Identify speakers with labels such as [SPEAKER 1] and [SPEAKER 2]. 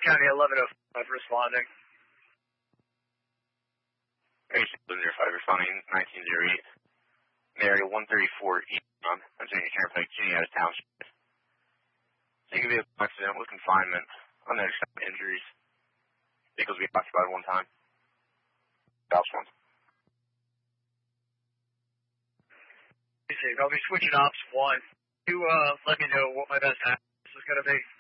[SPEAKER 1] County 1105 responding.
[SPEAKER 2] Patient 05 responding 1908. Area 134 East on Virginia Turnpike, Juniata Township. Taking vehicle accident with confinement, unidentified injuries. Vehicles being occupied one time. House one.
[SPEAKER 1] I'll be switching ops 1. You let me know what my best access is going to be.